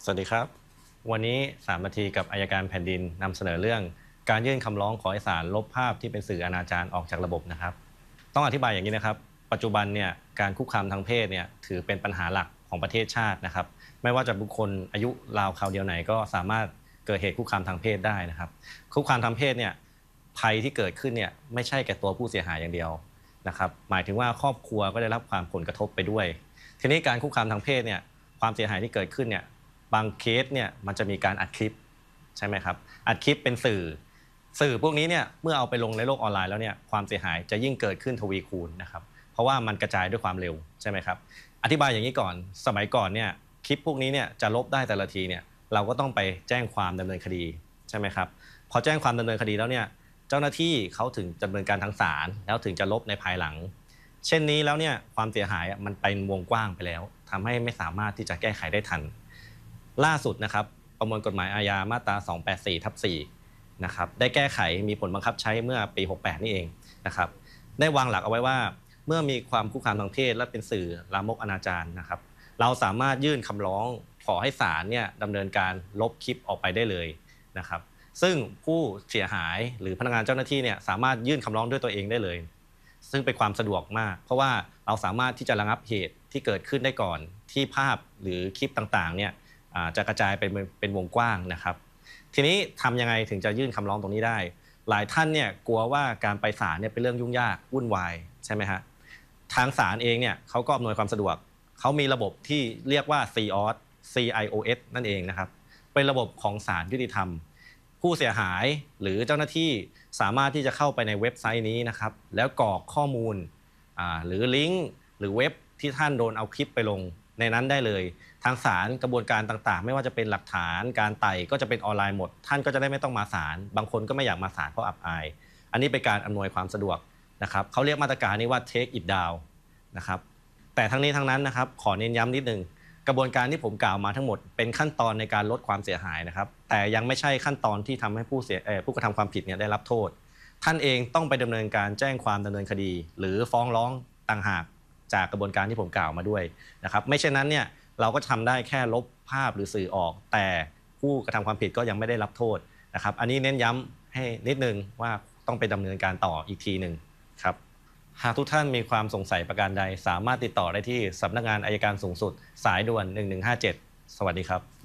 สวัสดีครับวันนี้3นาทีกับอัยการแผ่นดินนำเสนอเรื่องการยื่นคำร้องขอให้ศาลลบภาพที่เป็นสื่ออนาจารออกจากระบบนะครับต้องอธิบายอย่างนี้นะครับปัจจุบันเนี่ยการคุกคามทางเพศเนี่ยถือเป็นปัญหาหลักของประเทศชาตินะครับไม่ว่าจะบุคคลอายุราวคราวเดียวไหนก็สามารถเกิดเหตุคุกคามทางเพศได้นะครับคุกคามทางเพศเนี่ยภัยที่เกิดขึ้นเนี่ยไม่ใช่แก่ตัวผู้เสียหายอย่างเดียวนะครับหมายถึงว่าครอบครัวก็ได้รับความผลกระทบไปด้วยทีนี้การคุกคามทางเพศเนี่ยความเสียหายที่เกิดขึ้นเนี่ยบางเคสเนี่ยมันจะมีการอัดคลิปใช่ไหมครับอัดคลิปเป็นสื่อพวกนี้เนี่ยเมื่อเอาไปลงในโลกออนไลน์แล้วเนี่ยความเสียหายจะยิ่งเกิดขึ้นทวีคูณนะครับเพราะว่ามันกระจายด้วยความเร็วใช่ไหมครับอธิบายอย่างนี้ก่อนสมัยก่อนเนี่ยคลิปพวกนี้เนี่ยจะลบได้แต่ละทีเนี่ยเราก็ต้องไปแจ้งความดำเนินคดีใช่ไหมครับพอแจ้งความดำเนินคดีแล้วเนี่ยเจ้าหน้าที่เขาถึงดำเนินการทางศาลแล้วถึงจะลบในภายหลังเช่นนี้แล้วเนี่ยความเสียหายมันเป็นวงกว้างไปแล้วทำให้ไม่สามารถที่จะแก้ไขได้ทันล่าสุดนะครับประมวลกฎหมายอาญามาตรา284/4นะครับได้แก้ไขมีผลบังคับใช้เมื่อปี68นี่เองนะครับได้วางหลักเอาไว้ว่าเมื่อมีความคุกคามทางเพศและเป็นสื่อลามกอนาจารนะครับเราสามารถยื่นคำร้องขอให้ศาลเนี่ยดำเนินการลบคลิปออกไปได้เลยนะครับซึ่งผู้เสียหายหรือพนักงานเจ้าหน้าที่เนี่ยสามารถยื่นคำร้องด้วยตัวเองได้เลยซึ่งเป็นความสะดวกมากเพราะว่าเราสามารถที่จะระงับเหตุที่เกิดขึ้นได้ก่อนที่ภาพหรือคลิปต่างๆเนี่ยจะกระจายเป็นวงกว้างนะครับทีนี้ทำยังไงถึงจะยื่นคำร้องตรงนี้ได้หลายท่านเนี่ยกลัวว่าการไปศาลเนี่ยเป็นเรื่องยุ่งยากวุ่นวายใช่ไหมฮะทางศาลเองเนี่ยเขาก็อำนวยความสะดวกเขามีระบบที่เรียกว่า CIOS นั่นเองนะครับเป็นระบบของศาลยุติธรรมผู้เสียหายหรือเจ้าหน้าที่สามารถที่จะเข้าไปในเว็บไซต์นี้นะครับแล้วกรอกข้อมูลหรือลิงก์หรือเว็บที่ท่านโดนเอาคลิปไปลงในนั้นได้เลยทางศาลกระบวนการต่างๆไม่ว่าจะเป็นหลักฐานการไต่ก็จะเป็นออนไลน์หมดท่านก็จะได้ไม่ต้องมาศาลบางคนก็ไม่อยากมาศาลเพราะอับอายอันนี้เป็นการอำนวยความสะดวกนะครับเขาเรียกมาตรการนี้ว่า take it down นะครับแต่ทั้งนี้ทั้งนั้นนะครับขอเน้นย้ำนิดนึงกระบวนการที่ผมกล่าวมาทั้งหมดเป็นขั้นตอนในการลดความเสียหายนะครับแต่ยังไม่ใช่ขั้นตอนที่ทำให้ผู้กระทำความผิดเนี่ยได้รับโทษท่านเองต้องไปดำเนินการแจ้งความดำเนินคดีหรือฟ้องร้องต่างหากจากกระบวนการที่ผมกล่าวมาด้วยนะครับไม่เช่นนั้นเนี่ยเราก็ทำได้แค่ลบภาพหรือสื่อออกแต่ผู้กระทำความผิดก็ยังไม่ได้รับโทษนะครับอันนี้เน้นย้ำให้นิดนึงว่าต้องไปดำเนินการต่ออีกทีหนึ่งครับหากทุกท่านมีความสงสัยประการใดสามารถติดต่อได้ที่สำนักงานอัยการสูงสุดสายด่วน1157สวัสดีครับ